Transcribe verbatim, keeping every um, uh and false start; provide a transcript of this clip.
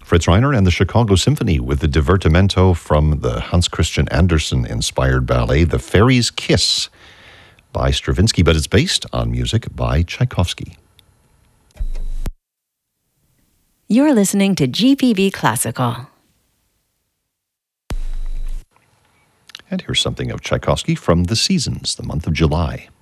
Fritz Reiner and the Chicago Symphony with the divertimento from the Hans Christian Andersen-inspired ballet The Fairy's Kiss by Stravinsky, but it's based on music by Tchaikovsky. You're listening to G P B Classical. And here's something of Tchaikovsky from The Seasons, the month of July.